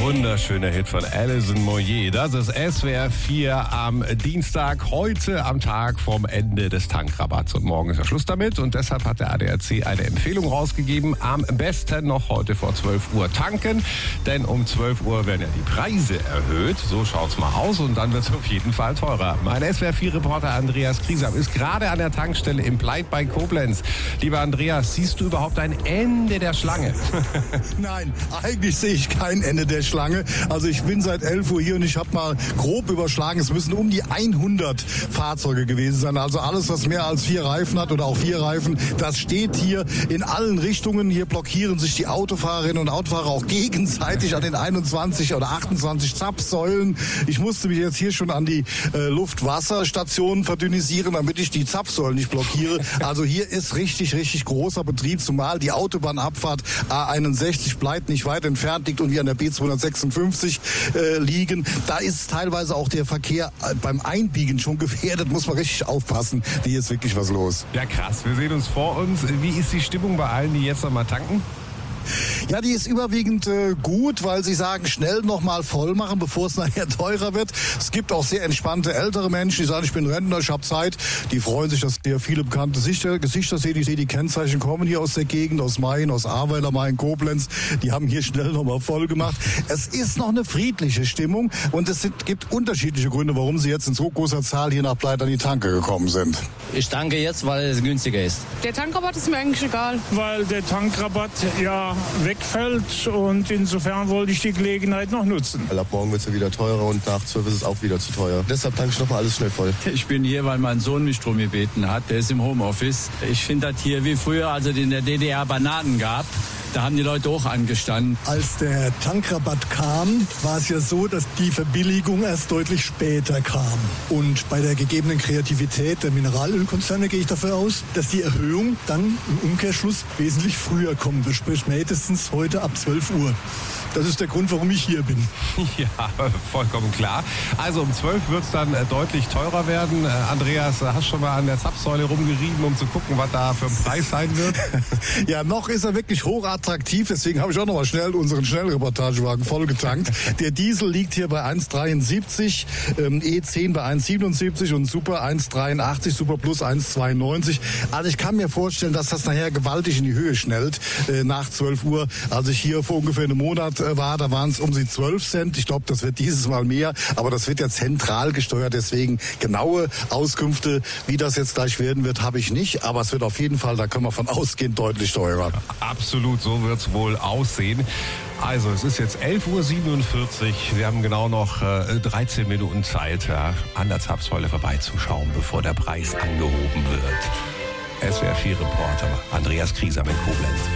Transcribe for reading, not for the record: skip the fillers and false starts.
Wunderschöner Hit von Alison Moyet. Das ist SWR 4 am Dienstag, heute am Tag vom Ende des Tankrabatts. Und morgen ist ja Schluss damit. Und deshalb hat der ADAC eine Empfehlung rausgegeben. Am besten noch heute vor 12 Uhr tanken. Denn um 12 Uhr werden ja die Preise erhöht. So schaut's mal aus. Und dann wird es auf jeden Fall teurer. Mein SWR 4-Reporter Andreas Kriesam ist gerade an der Tankstelle im Pleit bei Koblenz. Lieber Andreas, siehst du überhaupt ein Ende der Schlange? Nein, eigentlich sehe ich kein Ende der Schlange. Also ich bin seit 11 Uhr hier und ich habe mal grob überschlagen, es müssen um die 100 Fahrzeuge gewesen sein. Also alles, was mehr als 4 Reifen hat oder auch 4 Reifen, das steht hier in allen Richtungen. Hier blockieren sich die Autofahrerinnen und Autofahrer auch gegenseitig an den 21 oder 28 Zapfsäulen. Ich musste mich jetzt hier schon an die Luftwasserstationen verdünnisieren, damit ich die Zapfsäulen nicht blockiere. Also hier ist richtig großer Betrieb, zumal die Autobahnabfahrt A61 bleibt nicht weit entfernt, liegt und wir an der B256 liegen. Da ist teilweise auch der Verkehr beim Einbiegen schon gefährdet, muss man richtig aufpassen. Hier ist wirklich was los. Ja, krass. Wir sehen uns vor uns. Wie ist die Stimmung bei allen, die jetzt noch mal tanken? Ja, die ist überwiegend gut, weil sie sagen, schnell noch mal voll machen, bevor es nachher teurer wird. Es gibt auch sehr entspannte ältere Menschen, die sagen, ich bin Rentner, ich habe Zeit. Die freuen sich, dass sehr viele bekannte Gesichter sehen. Ich sehe, die Kennzeichen kommen hier aus der Gegend, aus Main, aus Ahrweiler, Main, Koblenz. Die haben hier schnell noch mal voll gemacht. Es ist noch eine friedliche Stimmung und es gibt unterschiedliche Gründe, warum sie jetzt in so großer Zahl hier nach Pleit an die Tanke gekommen sind. Ich tanke jetzt, weil es günstiger ist. Der Tankrabatt ist mir eigentlich egal. Weil der Tankrabatt ja wegfällt und insofern wollte ich die Gelegenheit noch nutzen. Weil ab morgen wird es ja wieder teurer und nach 12 ist es auch wieder zu teuer. Deshalb tanke ich nochmal alles schnell voll. Ich bin hier, weil mein Sohn mich drum gebeten hat. Der ist im Homeoffice. Ich finde das hier wie früher, als es in der DDR Bananen gab. Da haben die Leute auch angestanden. Als der Tankrabatt kam, war es ja so, dass die Verbilligung erst deutlich später kam. Und bei der gegebenen Kreativität der Mineralölkonzerne gehe ich dafür aus, dass die Erhöhung dann im Umkehrschluss wesentlich früher kommt. Sprich spätestens heute ab 12 Uhr. Das ist der Grund, warum ich hier bin. Ja, vollkommen klar. Also um 12 wird es dann deutlich teurer werden. Andreas, hast schon mal an der Zapfsäule rumgerieben, um zu gucken, was da für ein Preis sein wird? Ja, noch ist er wirklich hochattraktiv. Deswegen habe ich auch noch mal schnell unseren Schnellreportagewagen vollgetankt. Der Diesel liegt hier bei 1,73, E10 bei 1,77 und Super 1,83, Super Plus 1,92. Also ich kann mir vorstellen, dass das nachher gewaltig in die Höhe schnellt nach 12 Uhr. Als ich hier vor ungefähr einem Monat war, da waren es um die 12 Cent. Ich glaube, das wird dieses Mal mehr, aber das wird ja zentral gesteuert. Deswegen genaue Auskünfte, wie das jetzt gleich werden wird, habe ich nicht. Aber es wird auf jeden Fall, da können wir von ausgehen, deutlich teurer. Absolut, so wird es wohl aussehen. Also es ist jetzt 11.47 Uhr. Wir haben genau noch 13 Minuten Zeit, an der Zapfsäule vorbeizuschauen, bevor der Preis angehoben wird. SWR 4-Reporter Andreas Kriesam in Koblenz.